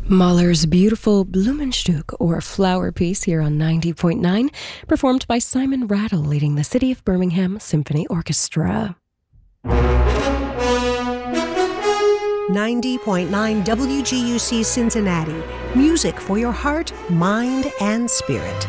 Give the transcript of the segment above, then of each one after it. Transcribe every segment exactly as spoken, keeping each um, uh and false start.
Mahler's beautiful Blumenstück, or Flower Piece, here on ninety point nine, performed by Simon Rattle, leading the City of Birmingham Symphony Orchestra. ninety point nine W G U C Cincinnati. Music for your heart, mind, and spirit.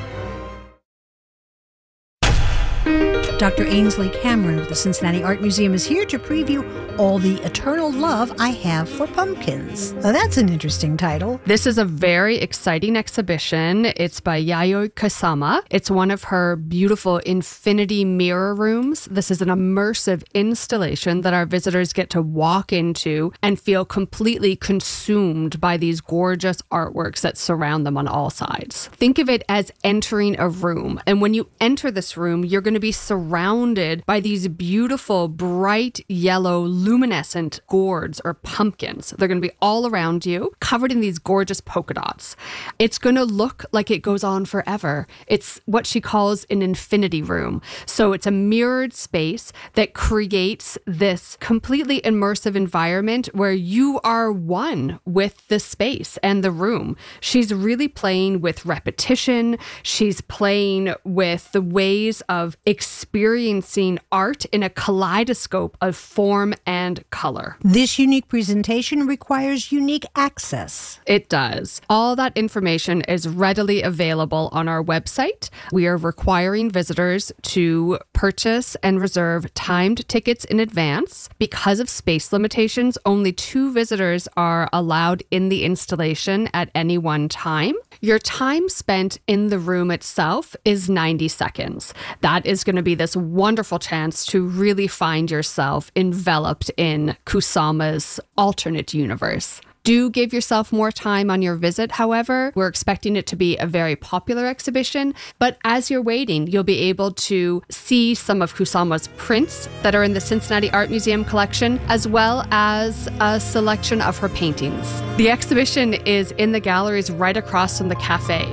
Doctor Ainsley Cameron of the Cincinnati Art Museum is here to preview All the Eternal Love I Have for Pumpkins. Now, that's an interesting title. This is a very exciting exhibition. It's by Yayoi Kusama. It's one of her beautiful infinity mirror rooms. This is an immersive installation that our visitors get to walk into and feel completely consumed by these gorgeous artworks that surround them on all sides. Think of it as entering a room. And when you enter this room, you're going to be surrounded surrounded by these beautiful, bright yellow, luminescent gourds or pumpkins. They're going to be all around you, covered in these gorgeous polka dots. It's going to look like it goes on forever. It's what she calls an infinity room. So it's a mirrored space that creates this completely immersive environment where you are one with the space and the room. She's really playing with repetition. She's playing with the ways of experiencing experiencing art in a kaleidoscope of form and color. This unique presentation requires unique access. It does. All that information is readily available on our website. We are requiring visitors to purchase and reserve timed tickets in advance. Because of space limitations, only two visitors are allowed in the installation at any one time. Your time spent in the room itself is ninety seconds. That is going to be this wonderful chance to really find yourself enveloped in Kusama's alternate universe. Do give yourself more time on your visit, however. We're expecting it to be a very popular exhibition, but as you're waiting, you'll be able to see some of Kusama's prints that are in the Cincinnati Art Museum collection, as well as a selection of her paintings. The exhibition is in the galleries right across from the cafe.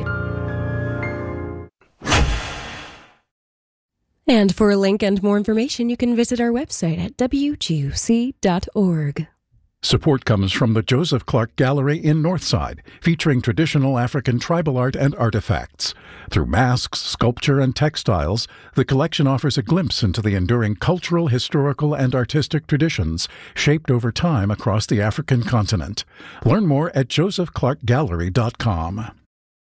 And for a link and more information, you can visit our website at w g u c dot org. Support comes from the Joseph Clark Gallery in Northside, featuring traditional African tribal art and artifacts. Through masks, sculpture, and textiles, the collection offers a glimpse into the enduring cultural, historical, and artistic traditions shaped over time across the African continent. Learn more at joseph clark gallery dot com.